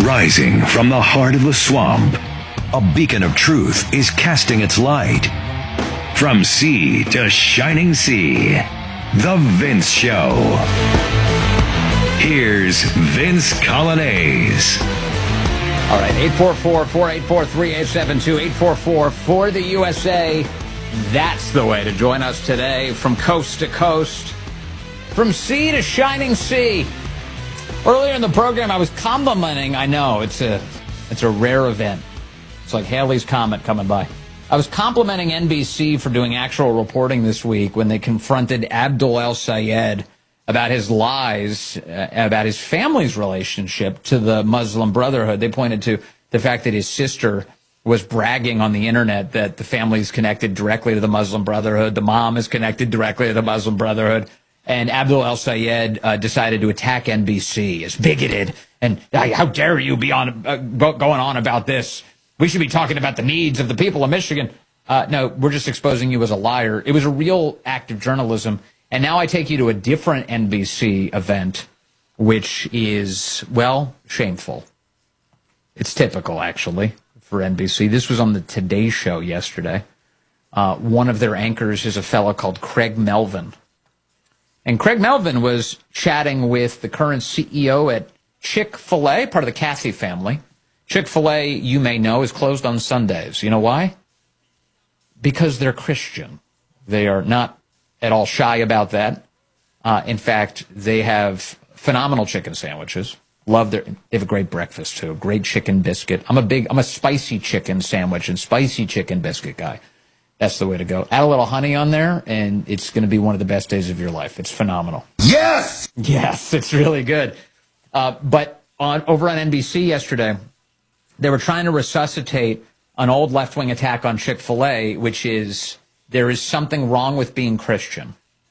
Rising from the heart of the swamp, a beacon of truth is casting its light. From sea to shining sea, The Vince Show. Here's Vince Coglianese. All right, 844-484-3872, 844-4 the USA. That's the way to join us today from coast to coast, from sea to shining sea. Earlier in the program, I was complimenting, I know, it's a rare event. It's like Halley's Comet coming by. I was complimenting NBC for doing actual reporting this week when they confronted Abdul El-Sayed about his lies, about his family's relationship to the Muslim Brotherhood. They pointed to the fact that his sister was bragging on the internet that the family is connected directly to the Muslim Brotherhood. The mom is connected directly to the Muslim Brotherhood. And Abdul El-Sayed decided to attack NBC as bigoted. And how dare you be on going on about this? We should be talking about the needs of the people of Michigan. No, we're just exposing you as a liar. It was a real act of journalism. And now I take you to a different NBC event, which is, well, shameful. It's typical, actually, for NBC. This was on the Today Show yesterday. One of their anchors is a fellow called Craig Melvin. And Craig Melvin was chatting with the current CEO at Chick-fil-A, part of the Cassie family. Chick-fil-A, you may know, is closed on Sundays. You know why? Because they're Christian. They are not at all shy about that. In fact, they have phenomenal chicken sandwiches. They have a great breakfast too. Great chicken biscuit. I'm a spicy chicken sandwich and spicy chicken biscuit guy. That's the way to go. Add a little honey on there, and it's going to be one of the best days of your life. It's phenomenal. Yes! Yes, it's really good. But over on NBC yesterday, they were trying to resuscitate an old left-wing attack on Chick-fil-A, which is there is something wrong with being Christian.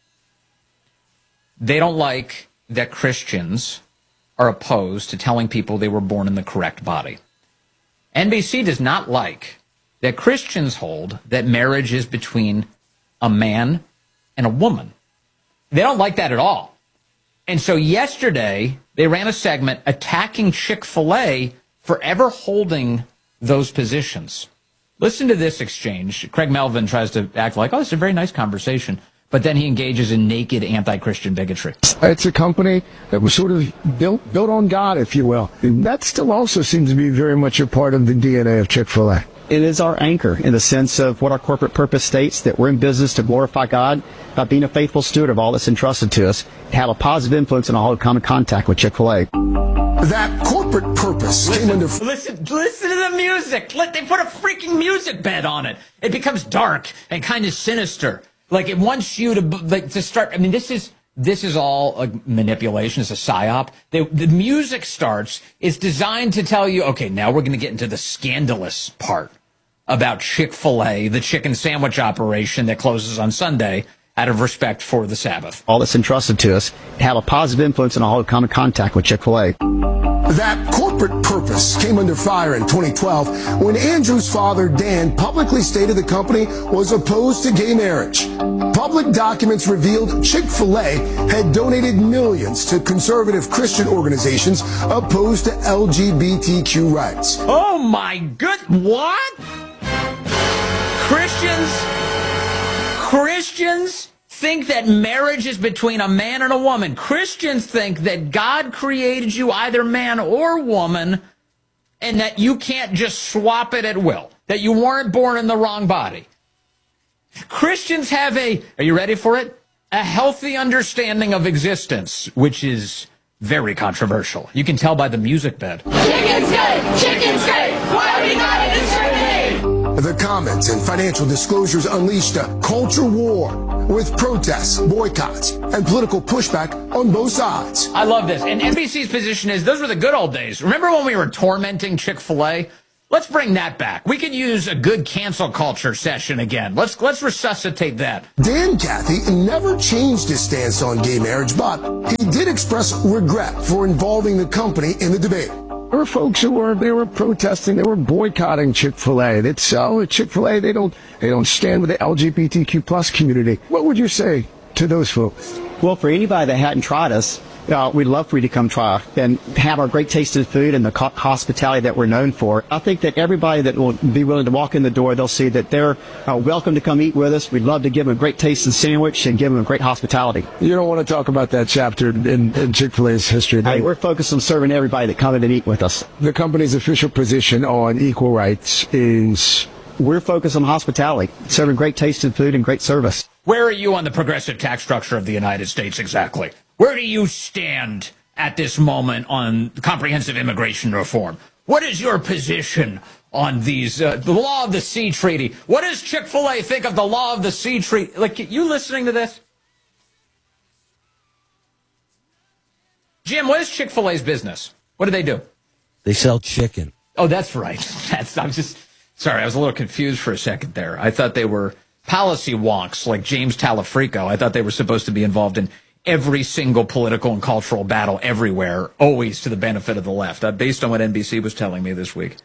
They don't like that Christians are opposed to telling people they were born in the correct body. NBC does not like that Christians hold that marriage is between a man and a woman. They don't like that at all. And so yesterday, they ran a segment attacking Chick-fil-A for ever holding those positions. Listen to this exchange. Craig Melvin tries to act like, oh, it's a very nice conversation. But then he engages in naked anti-Christian bigotry. It's a company that was sort of built on God, if you will. And that still also seems to be very much a part of the DNA of Chick-fil-A. It is our anchor in the sense of what our corporate purpose states, that we're in business to glorify God by being a faithful steward of all that's entrusted to us, to have a positive influence and all who come in contact with Chick-fil-A. That corporate purpose came under... Listen to the music. They put a freaking music bed on it. It becomes dark and kind of sinister. Like, it wants you to start... I mean, this is all a manipulation. It's a psyop. The music starts. It's designed to tell you, okay, now we're going to get into the scandalous part about Chick-fil-A, the chicken sandwich operation that closes on Sunday out of respect for the Sabbath. All that's entrusted to us, to have a positive influence on all who come in contact with Chick-fil-A. That corporate purpose came under fire in 2012 when Andrew's father, Dan, publicly stated the company was opposed to gay marriage. Public documents revealed Chick-fil-A had donated millions to conservative Christian organizations opposed to LGBTQ rights. Oh my good, what? Christians think that marriage is between a man and a woman. Christians think that God created you either man or woman and that you can't just swap it at will, that you weren't born in the wrong body. Christians have are you ready for it? A healthy understanding of existence, which is very controversial. You can tell by the music bed. Chicken's gay! Chicken's gay! Why are we not discriminating? The comments and financial disclosures unleashed a culture war with protests, boycotts, and political pushback on both sides. I love this. And NBC's position is, those were the good old days. Remember when we were tormenting Chick-fil-A? Let's bring that back. We could use a good cancel culture session again. Let's resuscitate that. Dan Cathy never changed his stance on gay marriage, but he did express regret for involving the company in the debate. There were folks who were protesting, they were boycotting Chick-fil-A. It's Chick-fil-A, they don't stand with the LGBTQ plus community. What would you say to those folks? Well, for anybody that hadn't tried us, we'd love for you to come try and have our great tasting food and the hospitality that we're known for. I think that everybody that will be willing to walk in the door, they'll see that they're welcome to come eat with us. We'd love to give them a great tasting sandwich and give them a great hospitality. You don't want to talk about that chapter in Chick-fil-A's history. Hey, we're focused on serving everybody that come in and eat with us. The company's official position on equal rights is... We're focused on hospitality, serving great tasting food and great service. Where are you on the progressive tax structure of the United States exactly? Where do you stand at this moment on comprehensive immigration reform? What is your position on these, the law of the sea treaty? What does Chick-fil-A think of the law of the sea treaty? Like, you listening to this? Jim, what is Chick-fil-A's business? What do they do? They sell chicken. Oh, that's right. I'm just, sorry, I was a little confused for a second there. I thought they were policy wonks like James Talafrico. I thought they were supposed to be involved in every single political and cultural battle everywhere, always to the benefit of the left, based on what NBC was telling me this week.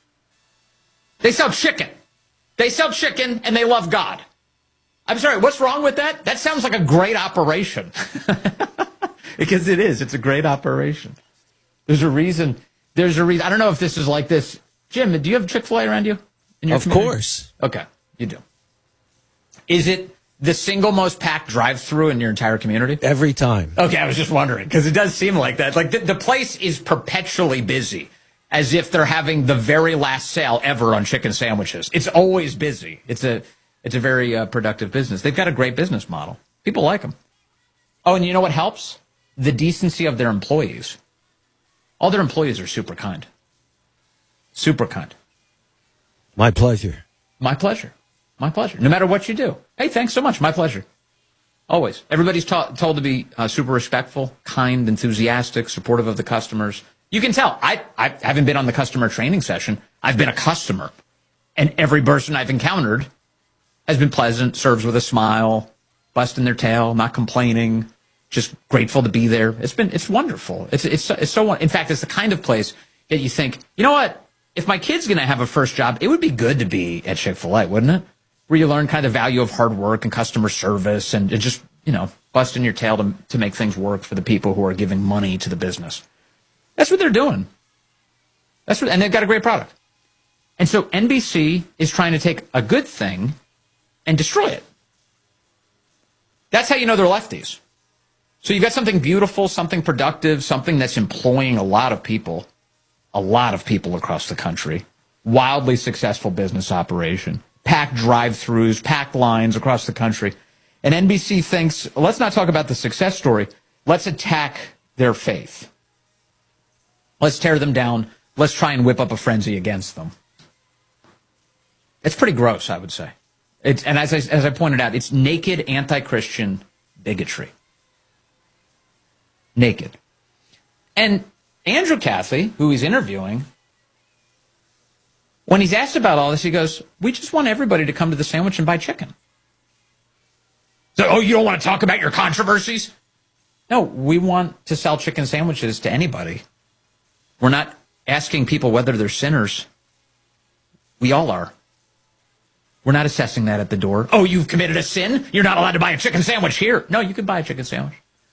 They sell chicken. They sell chicken, and they love God. I'm sorry, what's wrong with that? That sounds like a great operation. Because it is. It's a great operation. There's a reason. I don't know if this is like this. Jim, do you have Chick-fil-A around you? In your Of community? course. Okay, you do. Is it the single most packed drive-through in your entire community? Every time. Okay, I was just wondering, because it does seem like that. Like, the place is perpetually busy, as if they're having the very last sale ever on chicken sandwiches. It's always busy. It's a very productive business. They've got a great business model. People like them. Oh, and you know what helps? The decency of their employees. All their employees are super kind. Super kind. My pleasure. My pleasure. My pleasure. No matter what you do. Hey, thanks so much. My pleasure. Always. Everybody's told to be super respectful, kind, enthusiastic, supportive of the customers. You can tell. I haven't been on the customer training session. I've been a customer. And every person I've encountered has been pleasant, serves with a smile, busting their tail, not complaining, just grateful to be there. It's wonderful. It's so, in fact, it's the kind of place that you think, you know what? If my kid's going to have a first job, it would be good to be at Chick-fil-A, wouldn't it? Where you learn kind of the value of hard work and customer service and just, busting your tail to make things work for the people who are giving money to the business. That's what they're doing. And they've got a great product. And so NBC is trying to take a good thing and destroy it. That's how you know they're lefties. So you've got something beautiful, something productive, something that's employing a lot of people across the country, wildly successful business operation, packed drive-thrus, packed lines across the country. And NBC thinks, let's not talk about the success story. Let's attack their faith. Let's tear them down. Let's try and whip up a frenzy against them. It's pretty gross, I would say. And as I pointed out, it's naked anti-Christian bigotry. Naked. And Andrew Cathey, who he's interviewing, when he's asked about all this, he goes, we just want everybody to come to the sandwich and buy chicken. So, you don't want to talk about your controversies? No, we want to sell chicken sandwiches to anybody. We're not asking people whether they're sinners. We all are. We're not assessing that at the door. Oh, you've committed a sin? You're not allowed to buy a chicken sandwich here. No, you can buy a chicken sandwich.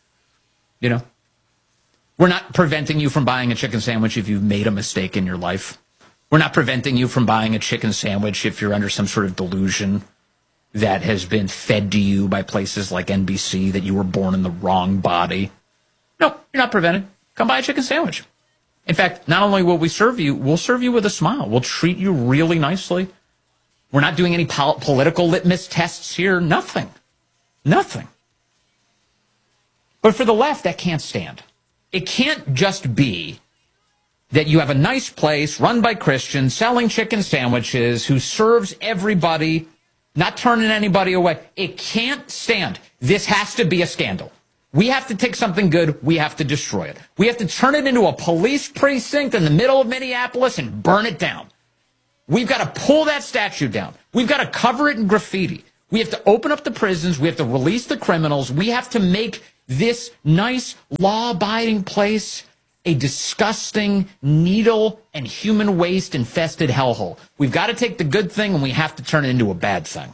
We're not preventing you from buying a chicken sandwich if you've made a mistake in your life. We're not preventing you from buying a chicken sandwich if you're under some sort of delusion that has been fed to you by places like NBC that you were born in the wrong body. No, you're not prevented. Come buy a chicken sandwich. In fact, not only will we serve you, we'll serve you with a smile. We'll treat you really nicely. We're not doing any political litmus tests here. Nothing. Nothing. But for the left, that can't stand. It can't just be that you have a nice place run by Christians selling chicken sandwiches who serves everybody, not turning anybody away. It can't stand. This has to be a scandal. We have to take something good. We have to destroy it. We have to turn it into a police precinct in the middle of Minneapolis and burn it down. We've got to pull that statue down. We've got to cover it in graffiti. We have to open up the prisons. We have to release the criminals. We have to make this nice, law-abiding place a disgusting, needle and human waste-infested hellhole. We've got to take the good thing and we have to turn it into a bad thing.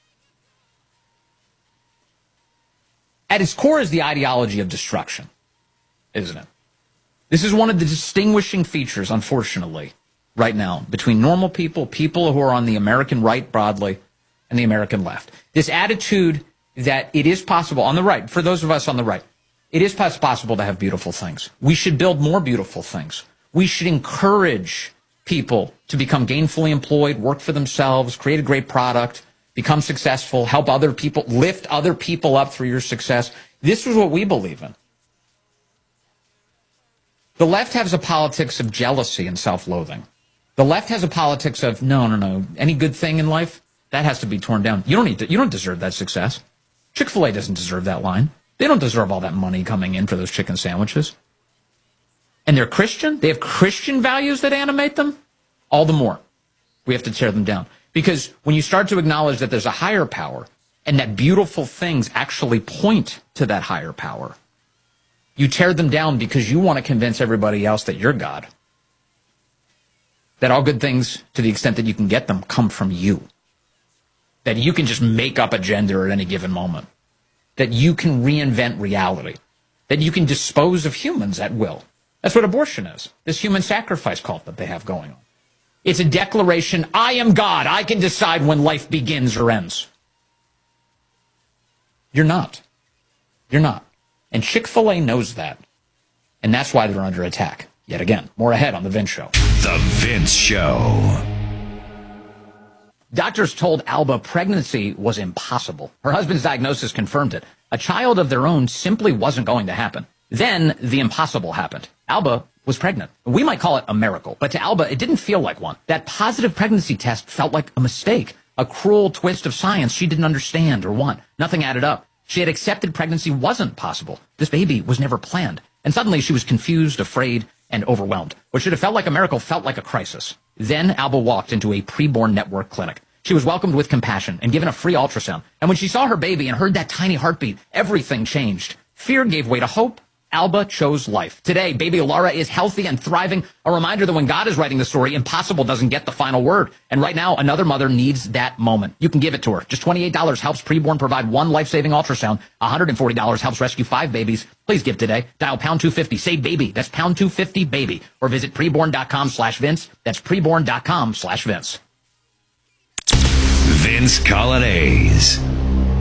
At its core is the ideology of destruction. isn't it? This is one of the distinguishing features, unfortunately, right now, between normal people, people who are on the American right broadly, and the American left. This attitude that it is possible on the right, for those of us on the right, it is possible to have beautiful things. We should build more beautiful things. We should encourage people to become gainfully employed, work for themselves, create a great product, become successful, help other people, lift other people up through your success. This is what we believe in. The left has a politics of jealousy and self-loathing. The left has a politics of, no, any good thing in life, that has to be torn down. You don't deserve that success. Chick-fil-A doesn't deserve that line. They don't deserve all that money coming in for those chicken sandwiches. And they're Christian. They have Christian values that animate them. All the more, we have to tear them down. Because when you start to acknowledge that there's a higher power and that beautiful things actually point to that higher power, you tear them down because you want to convince everybody else that you're God. That all good things, to the extent that you can get them, come from you. That you can just make up a gender at any given moment. That you can reinvent reality. That you can dispose of humans at will. That's what abortion is. This human sacrifice cult that they have going on. It's a declaration, I am God. I can decide when life begins or ends. You're not. You're not. And Chick-fil-A knows that. And that's why they're under attack. Yet again, more ahead on The Vince Show. The Vince Show. Doctors told Alba pregnancy was impossible. Her husband's diagnosis confirmed it. A child of their own simply wasn't going to happen. Then the impossible happened. Alba was pregnant. We might call it a miracle, but to Alba, it didn't feel like one. That positive pregnancy test felt like a mistake, a cruel twist of science she didn't understand or want. Nothing added up. She had accepted pregnancy wasn't possible. This baby was never planned. And suddenly she was confused, afraid, and overwhelmed. What should have felt like a miracle felt like a crisis. Then Alba walked into a preborn network clinic. She was welcomed with compassion and given a free ultrasound. And when she saw her baby and heard that tiny heartbeat, everything changed. Fear gave way to hope. Alba chose life. Today, baby Laura is healthy and thriving. A reminder that when God is writing the story, impossible doesn't get the final word. And right now, another mother needs that moment. You can give it to her. Just $28 helps preborn provide one life-saving ultrasound. $140 helps rescue 5 babies. Please give today. Dial pound 250. Say baby. That's pound 250 baby. Or visit preborn.com/Vince. That's preborn.com/Vince. Vince Coglianese.